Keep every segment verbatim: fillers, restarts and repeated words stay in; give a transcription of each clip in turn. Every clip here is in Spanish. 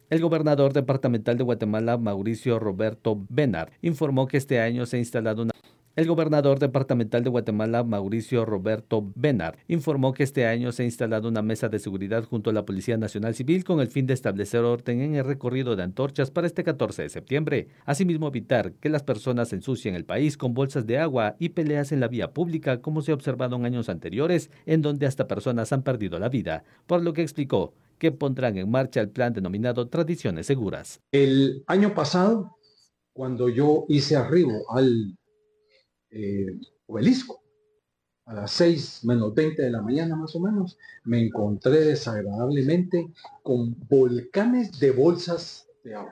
El gobernador departamental de Guatemala, Mauricio Roberto Benard, informó que este año se ha instalado una El gobernador departamental de Guatemala, Mauricio Roberto Benard, informó que este año se ha instalado una mesa de seguridad junto a la Policía Nacional Civil con el fin de establecer orden en el recorrido de antorchas para este catorce de septiembre. Asimismo, evitar que las personas ensucien el país con bolsas de agua y peleas en la vía pública, como se ha observado en años anteriores, en donde hasta personas han perdido la vida, por lo que explicó que pondrán en marcha el plan denominado Tradiciones Seguras. El año pasado, cuando yo hice arribo al eh, obelisco, a las seis menos veinte de la mañana más o menos, me encontré desagradablemente con volcanes de bolsas de agua.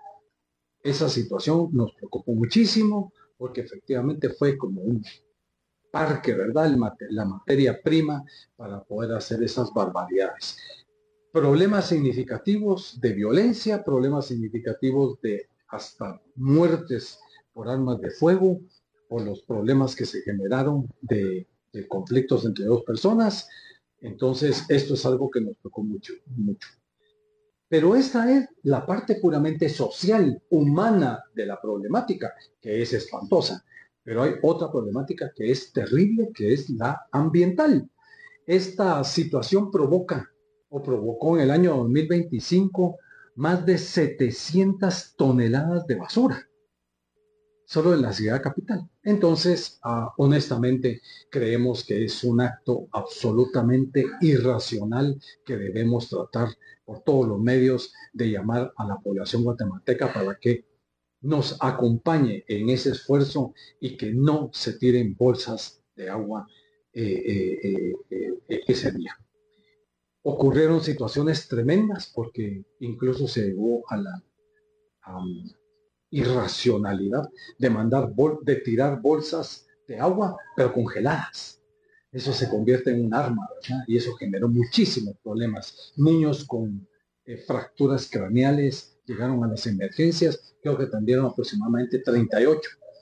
Esa situación nos preocupó muchísimo porque efectivamente fue como un parque, ¿verdad? El mate, la materia prima para poder hacer esas barbaridades. Problemas significativos de violencia, problemas significativos de hasta muertes por armas de fuego, por los problemas que se generaron de, de conflictos entre dos personas. Entonces, esto es algo que nos tocó mucho, mucho. Pero esta es la parte puramente social, humana de la problemática, que es espantosa. Pero hay otra problemática que es terrible, que es la ambiental. Esta situación provoca o provocó en el año dos mil veinticinco más de setecientas toneladas de basura, solo en la ciudad capital. Entonces, uh, honestamente, creemos que es un acto absolutamente irracional que debemos tratar por todos los medios de llamar a la población guatemalteca para que nos acompañe en ese esfuerzo y que no se tiren bolsas de agua eh, eh, eh, eh, ese día. Ocurrieron situaciones tremendas porque incluso se llegó a la um, irracionalidad de mandar bol de tirar bolsas de agua pero congeladas. Eso se convierte en un arma, ¿verdad? Y eso generó muchísimos problemas. Niños con eh, fracturas craneales llegaron a las emergencias. Creo que atendieron aproximadamente treinta y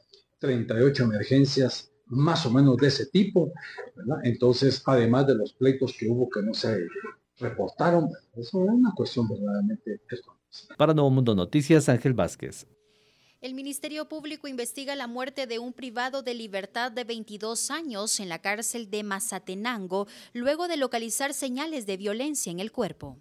ocho emergencias más o menos de ese tipo, ¿verdad? Entonces, además de los pleitos que hubo que no se reportaron, eso es una cuestión verdaderamente espantosa. Para Nuevo Mundo Noticias, Ángel Vázquez. El Ministerio Público investiga la muerte de un privado de libertad de veintidós años en la cárcel de Mazatenango, luego de localizar señales de violencia en el cuerpo.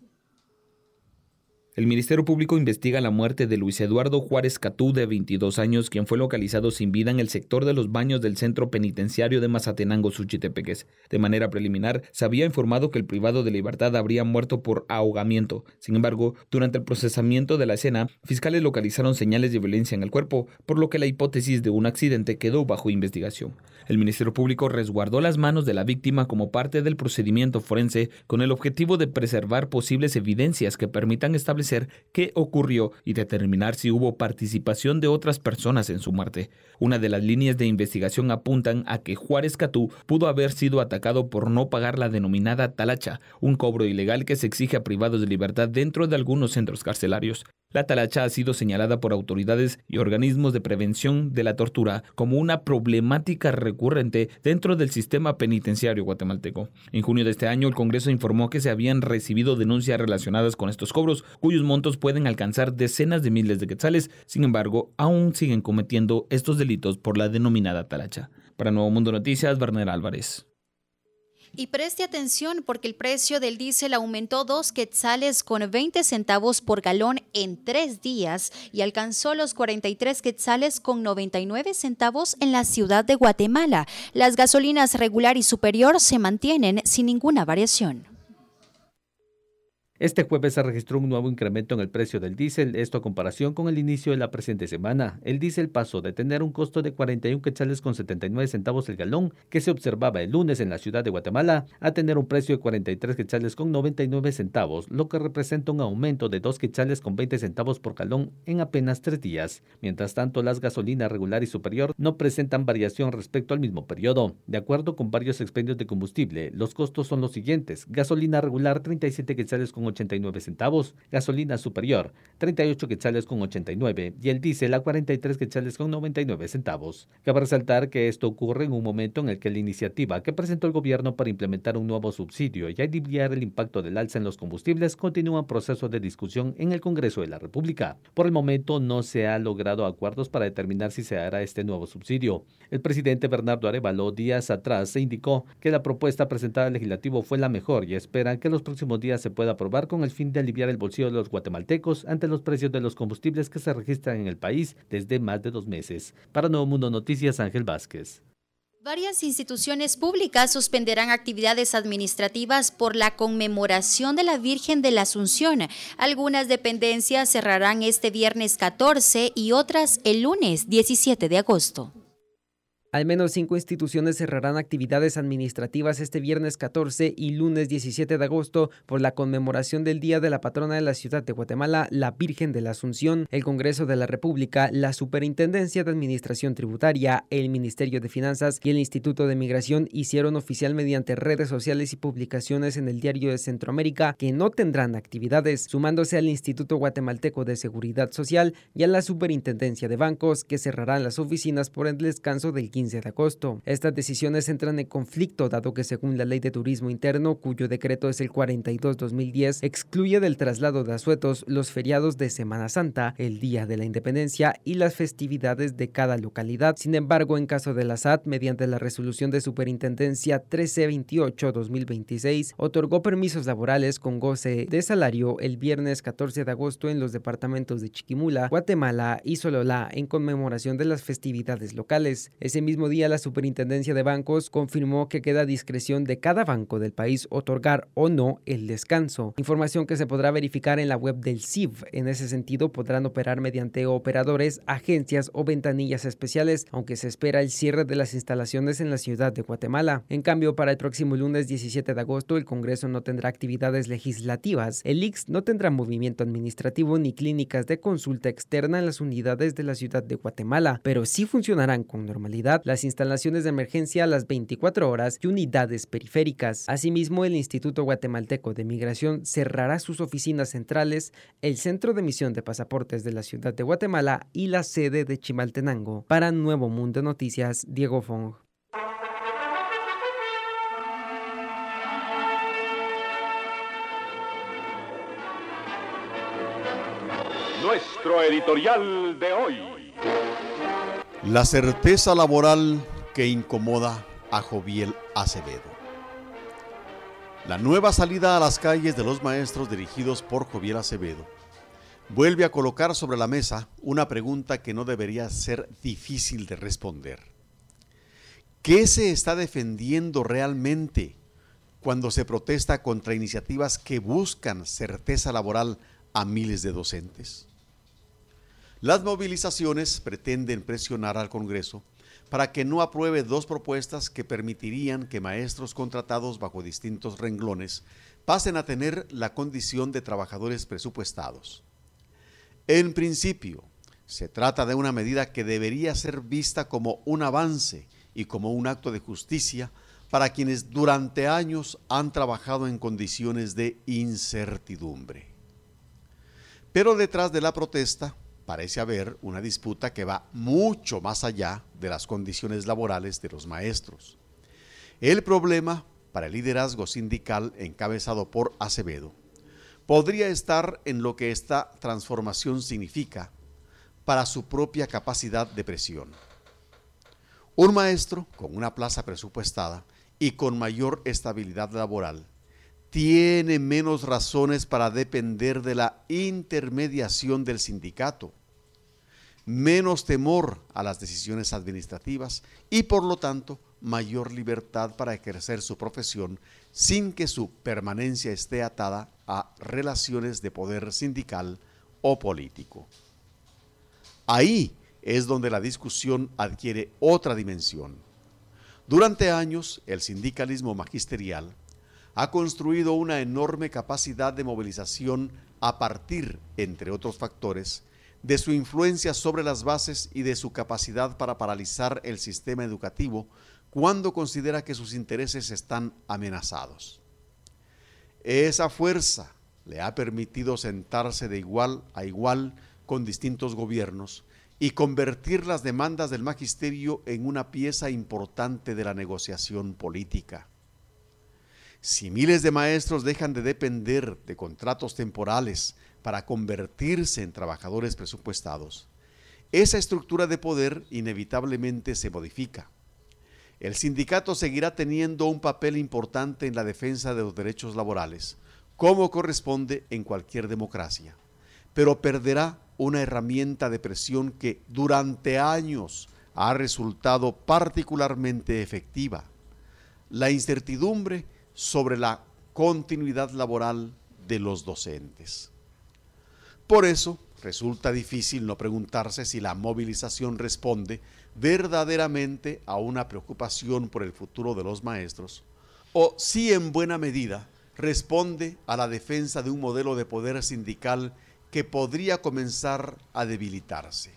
El Ministerio Público investiga la muerte de Luis Eduardo Juárez Catú, de veintidós años, quien fue localizado sin vida en el sector de los baños del centro penitenciario de Mazatenango, Suchitepeques. De manera preliminar, se había informado que el privado de libertad habría muerto por ahogamiento. Sin embargo, durante el procesamiento de la escena, fiscales localizaron señales de violencia en el cuerpo, por lo que la hipótesis de un accidente quedó bajo investigación. El Ministerio Público resguardó las manos de la víctima como parte del procedimiento forense con el objetivo de preservar posibles evidencias que permitan establecer qué ocurrió y determinar si hubo participación de otras personas en su muerte. Una de las líneas de investigación apuntan a que Juárez Catú pudo haber sido atacado por no pagar la denominada talacha, un cobro ilegal que se exige a privados de libertad dentro de algunos centros carcelarios. La talacha ha sido señalada por autoridades y organismos de prevención de la tortura como una problemática recurrente dentro del sistema penitenciario guatemalteco. En junio de este año, el Congreso informó que se habían recibido denuncias relacionadas con estos cobros, cuyos montos pueden alcanzar decenas de miles de quetzales. Sin embargo, aún siguen cometiendo estos delitos por la denominada talacha. Para Nuevo Mundo Noticias, Bernal Álvarez. Y preste atención porque el precio del diésel aumentó dos quetzales con veinte centavos por galón en tres días y alcanzó los cuarenta y tres quetzales con noventa y nueve centavos en la ciudad de Guatemala. Las gasolinas regular y superior se mantienen sin ninguna variación. Este jueves se registró un nuevo incremento en el precio del diésel, esto a comparación con el inicio de la presente semana. El diésel pasó de tener un costo de cuarenta y un quetzales con setenta y nueve centavos el galón, que se observaba el lunes en la ciudad de Guatemala, a tener un precio de cuarenta y tres quetzales con noventa y nueve centavos, lo que representa un aumento de dos quetzales con veinte centavos por galón en apenas tres días. Mientras tanto, las gasolinas regular y superior no presentan variación respecto al mismo periodo. De acuerdo con varios expendios de combustible, los costos son los siguientes: gasolina regular treinta y siete quetzales con ochenta y nueve centavos, gasolina superior treinta y ocho quetzales con ochenta y nueve y el diésel a cuarenta y tres quetzales con noventa y nueve centavos. Cabe resaltar que esto ocurre en un momento en el que la iniciativa que presentó el gobierno para implementar un nuevo subsidio y aliviar el impacto del alza en los combustibles continúa en proceso de discusión en el Congreso de la República. Por el momento no se ha logrado acuerdos para determinar si se hará este nuevo subsidio. El presidente Bernardo Arévalo días atrás se indicó que la propuesta presentada al legislativo fue la mejor y esperan que en los próximos días se pueda aprobar con el fin de aliviar el bolsillo de los guatemaltecos ante los precios de los combustibles que se registran en el país desde más de dos meses. Para Nuevo Mundo Noticias, Ángel Vázquez. Varias instituciones públicas suspenderán actividades administrativas por la conmemoración de la Virgen de la Asunción. Algunas dependencias cerrarán este viernes catorce y otras el lunes diecisiete de agosto. Al menos cinco instituciones cerrarán actividades administrativas este viernes catorce y lunes diecisiete de agosto por la conmemoración del Día de la Patrona de la Ciudad de Guatemala, la Virgen de la Asunción. El Congreso de la República, la Superintendencia de Administración Tributaria, el Ministerio de Finanzas y el Instituto de Migración hicieron oficial mediante redes sociales y publicaciones en el Diario de Centroamérica que no tendrán actividades, sumándose al Instituto Guatemalteco de Seguridad Social y a la Superintendencia de Bancos, que cerrarán las oficinas por el descanso del quince de agosto. Estas decisiones entran en conflicto dado que según la Ley de Turismo Interno, cuyo decreto es el cuarenta y dos guión dos mil diez, excluye del traslado de asuetos los feriados de Semana Santa, el Día de la Independencia y las festividades de cada localidad. Sin embargo, en caso de la S A T, mediante la resolución de Superintendencia trece veintiocho guión dos mil veintiséis, otorgó permisos laborales con goce de salario el viernes catorce de agosto en los departamentos de Chiquimula, Guatemala y Sololá en conmemoración de las festividades locales. Ese mismo día, la Superintendencia de Bancos confirmó que queda a discreción de cada banco del país otorgar o no el descanso, información que se podrá verificar en la web del C I V. En ese sentido, podrán operar mediante operadores, agencias o ventanillas especiales, aunque se espera el cierre de las instalaciones en la ciudad de Guatemala. En cambio, para el próximo lunes diecisiete de agosto, el Congreso no tendrá actividades legislativas, el I C S no tendrá movimiento administrativo ni clínicas de consulta externa en las unidades de la ciudad de Guatemala, pero sí funcionarán con normalidad las instalaciones de emergencia a las veinticuatro horas y unidades periféricas. Asimismo, el Instituto Guatemalteco de Migración cerrará sus oficinas centrales, el Centro de Emisión de Pasaportes de la ciudad de Guatemala y la sede de Chimaltenango. Para Nuevo Mundo Noticias, Diego Fong. Nuestro editorial de hoy. La certeza laboral que incomoda a Joviel Acevedo. La nueva salida a las calles de los maestros dirigidos por Joviel Acevedo vuelve a colocar sobre la mesa una pregunta que no debería ser difícil de responder. ¿Qué se está defendiendo realmente cuando se protesta contra iniciativas que buscan certeza laboral a miles de docentes? Las movilizaciones pretenden presionar al Congreso para que no apruebe dos propuestas que permitirían que maestros contratados bajo distintos renglones pasen a tener la condición de trabajadores presupuestados. En principio, se trata de una medida que debería ser vista como un avance y como un acto de justicia para quienes durante años han trabajado en condiciones de incertidumbre. Pero detrás de la protesta parece haber una disputa que va mucho más allá de las condiciones laborales de los maestros. El problema para el liderazgo sindical encabezado por Acevedo podría estar en lo que esta transformación significa para su propia capacidad de presión. Un maestro con una plaza presupuestada y con mayor estabilidad laboral tiene menos razones para depender de la intermediación del sindicato, menos temor a las decisiones administrativas y por lo tanto mayor libertad para ejercer su profesión sin que su permanencia esté atada a relaciones de poder sindical o político. Ahí es donde la discusión adquiere otra dimensión. Durante años, el sindicalismo magisterial ha construido una enorme capacidad de movilización a partir, entre otros factores, de su influencia sobre las bases y de su capacidad para paralizar el sistema educativo cuando considera que sus intereses están amenazados. Esa fuerza le ha permitido sentarse de igual a igual con distintos gobiernos y convertir las demandas del magisterio en una pieza importante de la negociación política. Si miles de maestros dejan de depender de contratos temporales para convertirse en trabajadores presupuestados, esa estructura de poder inevitablemente se modifica. El sindicato seguirá teniendo un papel importante en la defensa de los derechos laborales, como corresponde en cualquier democracia, pero perderá una herramienta de presión que durante años ha resultado particularmente efectiva: la incertidumbre sobre la continuidad laboral de los docentes. Por eso, resulta difícil no preguntarse si la movilización responde verdaderamente a una preocupación por el futuro de los maestros, o si en buena medida responde a la defensa de un modelo de poder sindical que podría comenzar a debilitarse.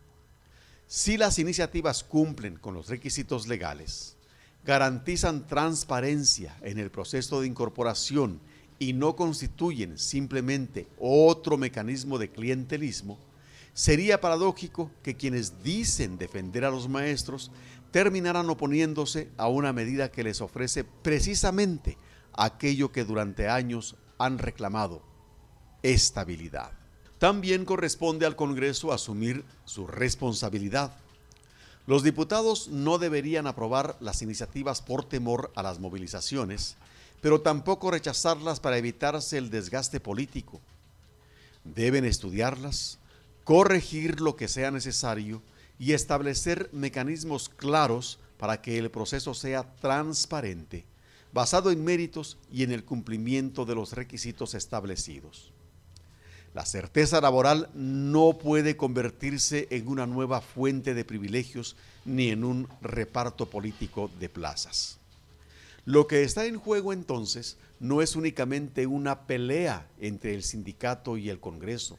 Si las iniciativas cumplen con los requisitos legales, garantizan transparencia en el proceso de incorporación y no constituyen simplemente otro mecanismo de clientelismo, sería paradójico que quienes dicen defender a los maestros terminaran oponiéndose a una medida que les ofrece precisamente aquello que durante años han reclamado: estabilidad. También corresponde al Congreso asumir su responsabilidad. Los diputados no deberían aprobar las iniciativas por temor a las movilizaciones, pero tampoco rechazarlas para evitarse el desgaste político. Deben estudiarlas, corregir lo que sea necesario y establecer mecanismos claros para que el proceso sea transparente, basado en méritos y en el cumplimiento de los requisitos establecidos. La certeza laboral no puede convertirse en una nueva fuente de privilegios ni en un reparto político de plazas. Lo que está en juego entonces no es únicamente una pelea entre el sindicato y el Congreso.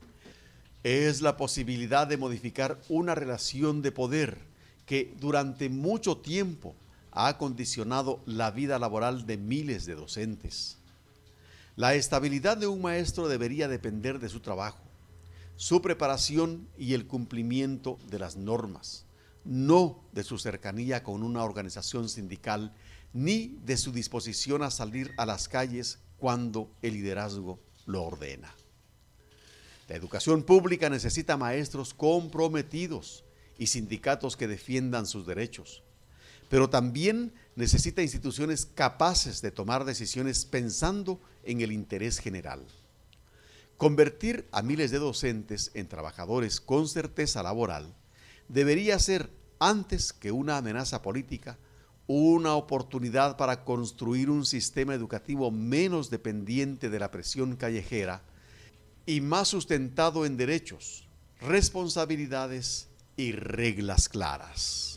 Es la posibilidad de modificar una relación de poder que durante mucho tiempo ha condicionado la vida laboral de miles de docentes. La estabilidad de un maestro debería depender de su trabajo, su preparación y el cumplimiento de las normas, no de su cercanía con una organización sindical ni de su disposición a salir a las calles cuando el liderazgo lo ordena. La educación pública necesita maestros comprometidos y sindicatos que defiendan sus derechos, pero también necesita instituciones capaces de tomar decisiones pensando en el interés general. Convertir a miles de docentes en trabajadores con certeza laboral debería ser, antes que una amenaza política, una oportunidad para construir un sistema educativo menos dependiente de la presión callejera y más sustentado en derechos, responsabilidades y reglas claras.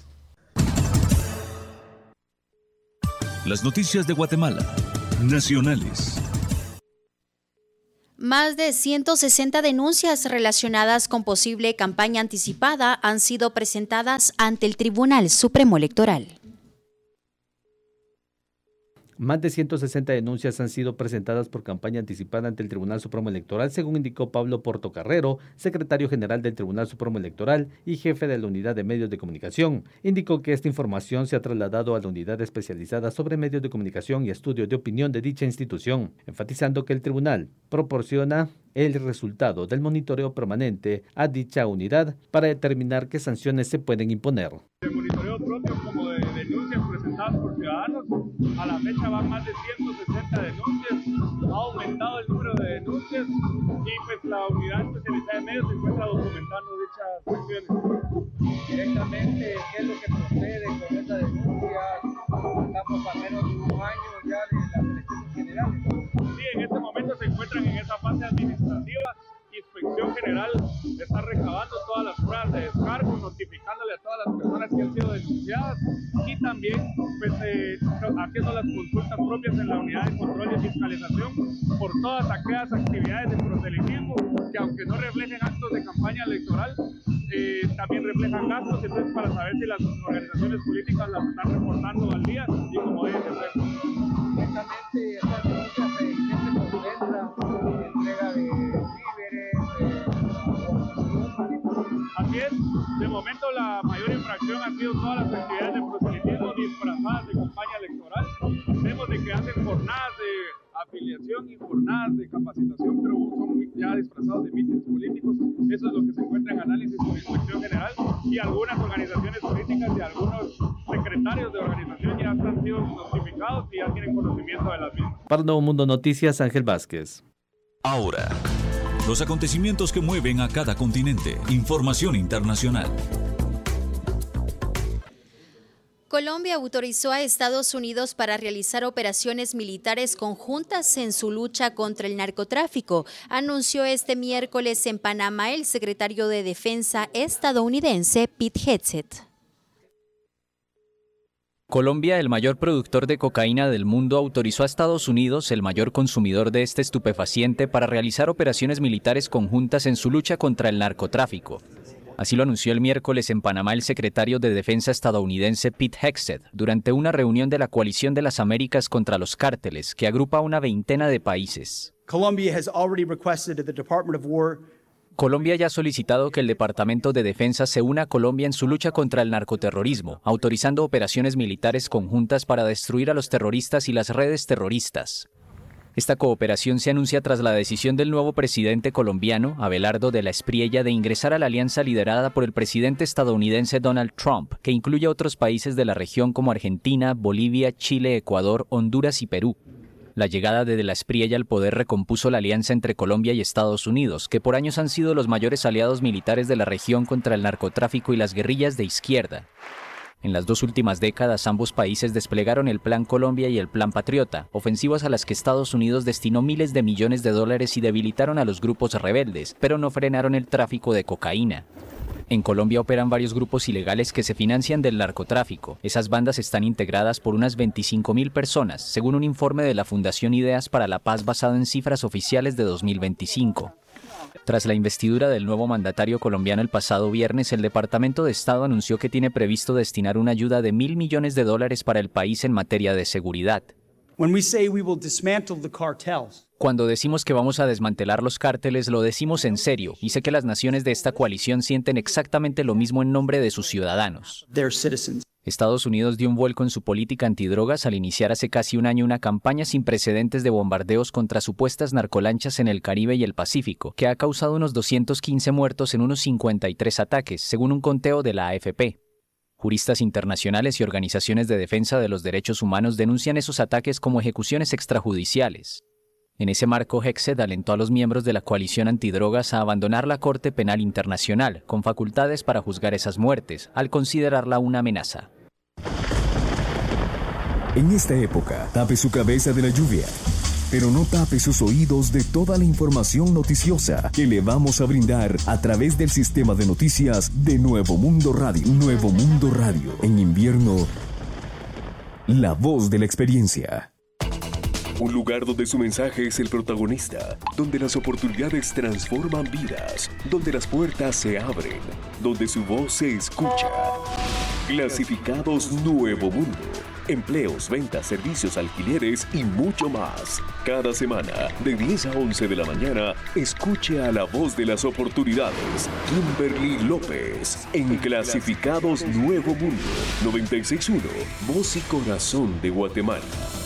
Las noticias de Guatemala, nacionales. Más de ciento sesenta denuncias relacionadas con posible campaña anticipada han sido presentadas ante el Tribunal Supremo Electoral. Más de ciento sesenta denuncias han sido presentadas por campaña anticipada ante el Tribunal Supremo Electoral, según indicó Pablo Portocarrero, secretario general del Tribunal Supremo Electoral y jefe de la Unidad de Medios de Comunicación. Indicó que esta información se ha trasladado a la Unidad Especializada sobre Medios de Comunicación y Estudios de Opinión de dicha institución, enfatizando que el Tribunal proporciona el resultado del monitoreo permanente a dicha unidad para determinar qué sanciones se pueden imponer. El monitoreo propio como de denuncias presentadas por ciudadanos, a la fecha van más de ciento sesenta denuncias, ha aumentado el número de denuncias y pues la unidad especializada de medios se encuentra documentando dichas acciones. Directamente, ¿qué es lo que procede con esta denuncia? Estamos a menos de un año ya de las elecciones generales. Sí, en este momento se encuentran en esa fase administrativa. Inspección General está recabando todas las pruebas de descargo, notificándole a todas las personas que han sido denunciadas y también pues, eh, haciendo las consultas propias en la unidad de control y fiscalización por todas aquellas actividades de proselitismo que, aunque no reflejen actos de campaña electoral, eh, también reflejan gastos, entonces para saber si las organizaciones políticas las están reportando al día y como deben de ser. Exactamente, esta denuncia se concentra De momento la mayor infracción han sido todas las actividades de proselitismo disfrazadas de campaña electoral. Vemos de que hacen jornadas de afiliación y jornadas de capacitación, pero son ya disfrazados de mítines políticos. Eso es lo que se encuentra en análisis por Inspección General, y algunas organizaciones políticas y algunos secretarios de organización ya han sido notificados y ya tienen conocimiento de las mismas. Para Nuevo Mundo Noticias, Ángel Vázquez. Ahora, los acontecimientos que mueven a cada continente. Información internacional. Colombia autorizó a Estados Unidos para realizar operaciones militares conjuntas en su lucha contra el narcotráfico, anunció este miércoles en Panamá el secretario de Defensa estadounidense Pete Hegseth. Colombia, el mayor productor de cocaína del mundo, autorizó a Estados Unidos, el mayor consumidor de este estupefaciente, para realizar operaciones militares conjuntas en su lucha contra el narcotráfico. Así lo anunció el miércoles en Panamá el secretario de Defensa estadounidense Pete Hegseth durante una reunión de la Coalición de las Américas contra los Cárteles, que agrupa a una veintena de países. Colombia has already requested that the Department of War Colombia ya ha solicitado que el Departamento de Defensa se una a Colombia en su lucha contra el narcoterrorismo, autorizando operaciones militares conjuntas para destruir a los terroristas y las redes terroristas. Esta cooperación se anuncia tras la decisión del nuevo presidente colombiano, Abelardo de la Espriella, de ingresar a la alianza liderada por el presidente estadounidense Donald Trump, que incluye a otros países de la región como Argentina, Bolivia, Chile, Ecuador, Honduras y Perú. La llegada de de la Espriella al poder recompuso la alianza entre Colombia y Estados Unidos, que por años han sido los mayores aliados militares de la región contra el narcotráfico y las guerrillas de izquierda. En las dos últimas décadas, ambos países desplegaron el Plan Colombia y el Plan Patriota, ofensivas a las que Estados Unidos destinó miles de millones de dólares y debilitaron a los grupos rebeldes, pero no frenaron el tráfico de cocaína. En Colombia operan varios grupos ilegales que se financian del narcotráfico. Esas bandas están integradas por unas veinticinco mil personas, según un informe de la Fundación Ideas para la Paz basado en cifras oficiales de dos mil veinticinco. Tras la investidura del nuevo mandatario colombiano el pasado viernes, el Departamento de Estado anunció que tiene previsto destinar una ayuda de mil millones de dólares para el país en materia de seguridad. When we say we will dismantle the cartels, Cuando decimos que vamos a desmantelar los cárteles, lo decimos en serio, y sé que las naciones de esta coalición sienten exactamente lo mismo en nombre de sus ciudadanos. their citizens. Estados Unidos dio un vuelco en su política antidrogas al iniciar hace casi un año una campaña sin precedentes de bombardeos contra supuestas narcolanchas en el Caribe y el Pacífico, que ha causado unos doscientos quince muertos en unos cincuenta y tres ataques, según un conteo de la A F P. Juristas internacionales y organizaciones de defensa de los derechos humanos denuncian esos ataques como ejecuciones extrajudiciales. En ese marco, Hegseth alentó a los miembros de la coalición antidrogas a abandonar la Corte Penal Internacional, con facultades para juzgar esas muertes, al considerarla una amenaza. En esta época, tape su cabeza de la lluvia, pero no tape sus oídos de toda la información noticiosa que le vamos a brindar a través del sistema de noticias de Nuevo Mundo Radio. Nuevo Mundo Radio. En invierno, la voz de la experiencia. Un lugar donde su mensaje es el protagonista, donde las oportunidades transforman vidas, donde las puertas se abren, donde su voz se escucha. Clasificados Nuevo Mundo. Empleos, ventas, servicios, alquileres y mucho más. Cada semana, de diez a once de la mañana, escuche a la voz de las oportunidades, Kimberly López, en Clasificados Nuevo Mundo, noventa y seis punto uno, Voz y Corazón de Guatemala.